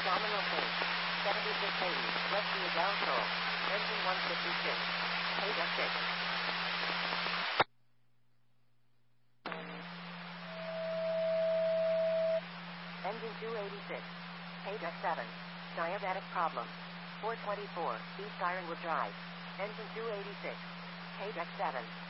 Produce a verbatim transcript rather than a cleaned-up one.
Nominal page. seventy-six eighty. West Via Del Sol. Engine one fifty-six. Page F six. Engine two eighty-six. Page F seven. Diabatic problem. four twenty-four. East Ironwood Drive. Engine two eighty-six. Page F seven.